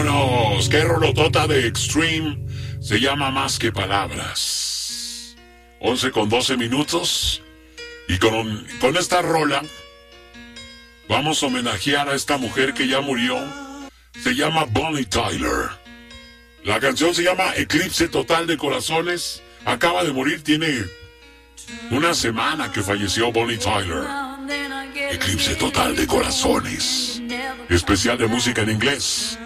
Vámonos. Qué rolotota de Extreme. Se llama Más que Palabras. 11:12. Y con esta rola vamos a homenajear a esta mujer que ya murió. Se llama Bonnie Tyler. La canción se llama Eclipse Total de Corazones. Acaba de morir, tiene una semana que falleció Bonnie Tyler. Eclipse Total de Corazones. Especial de música en inglés.